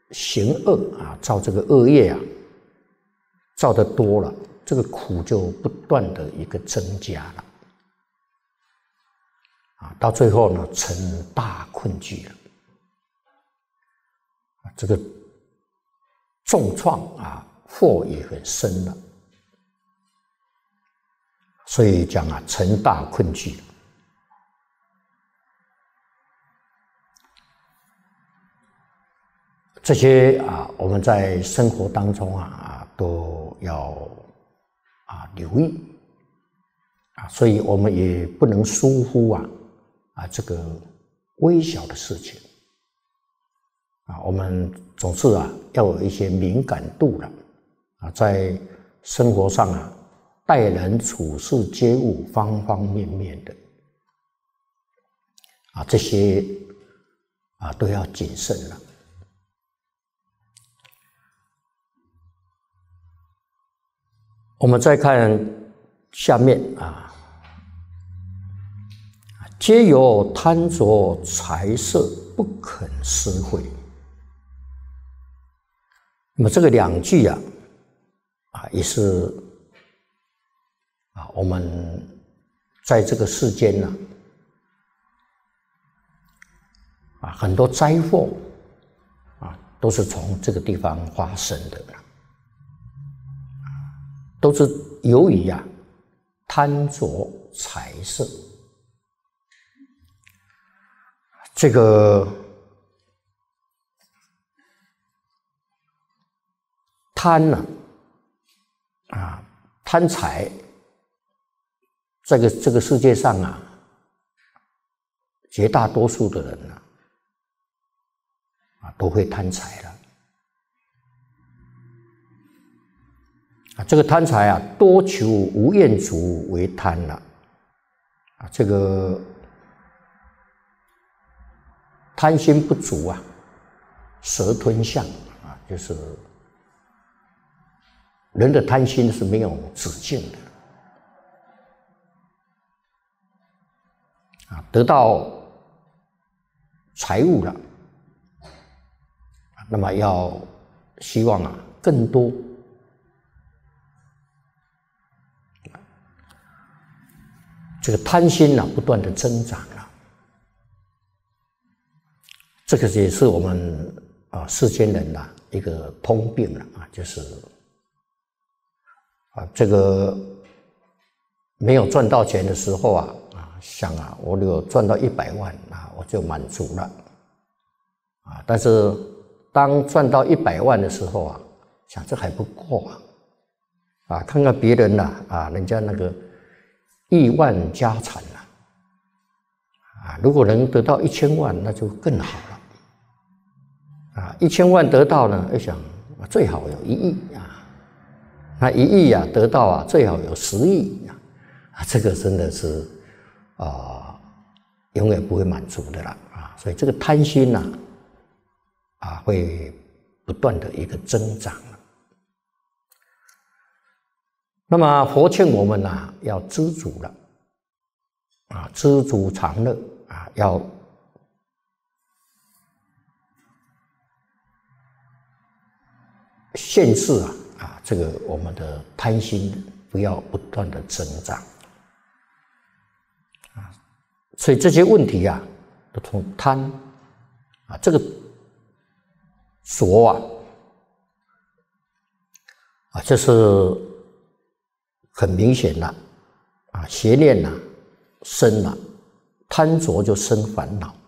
行恶啊，造这个恶业啊，造得多了，这个苦就不断的一个增加了啊，到最后呢，成大困局了啊，这个重创啊，祸也很深了，所以讲啊，成大困局了。这些啊，我们在生活当中啊都要留意啊，所以我们也不能疏忽这个微小的事情啊，我们总是要有一些敏感度了啊，在生活上待人处事接物方方面面的这些都要谨慎了。我们再看下面皆由贪着财色，不肯施惠。那么这个两句也是我们在这个世间很多灾祸都是从这个地方发生的。都是由于贪着财色，这个贪贪财，这个世界上绝大多数的人都会贪财了。这个贪财多求无厌足为贪了这个贪心不足蛇吞象就是人的贪心是没有止境的得到财物了，那么要希望更多。这个贪心不断的增长了，这个也是我们世间人一个通病了就是这个没有赚到钱的时候想我有赚到100万我就满足了但是当赚到100万的时候想这还不够看看别人人家那个亿万家产如果能得到1000万，那就更好了1000万得到呢，想最好有1亿那1亿得到最好有10亿这个真的是永远不会满足的了所以这个贪心会不断的一个增长。那么佛劝我们要知足了知足常乐要限制这个我们的贪心不要不断的增长所以这些问题都从贪这个着这是很明显了邪念生了，贪着就生烦恼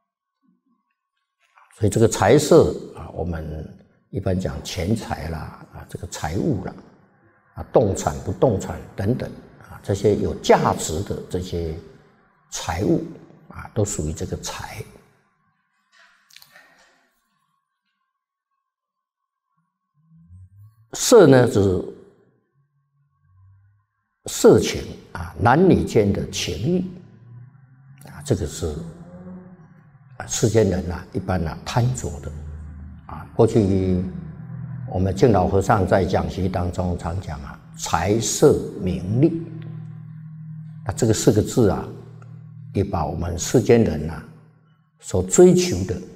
所以这个财色我们一般讲钱财啦这个财物啦动产不动产等等这些有价值的这些财物都属于这个财。色呢是色情男女间的情欲这个是世间人一般贪着的过去我们净老和尚在讲习当中常讲财色名利这个4个字也把我们世间人所追求的